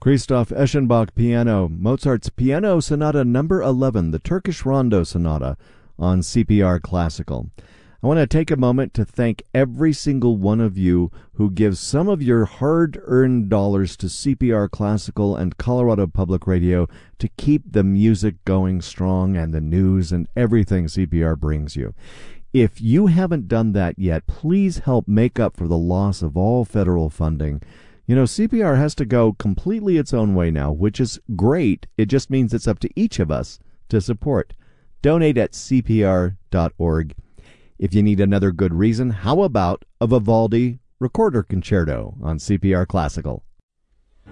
Christoph Eschenbach piano, Mozart's Piano Sonata Number 11, the Turkish Rondo Sonata on CPR Classical. I want to take a moment to thank every single one of you who gives some of your hard-earned dollars to CPR Classical and Colorado Public Radio to keep the music going strong and the news and everything CPR brings you. If you haven't done that yet, please help make up for the loss of all federal funding. You know, CPR has to go completely its own way now, which is great. It just means it's up to each of us to support. Donate at cpr.org. If you need another good reason, how about a Vivaldi Recorder Concerto on CPR Classical?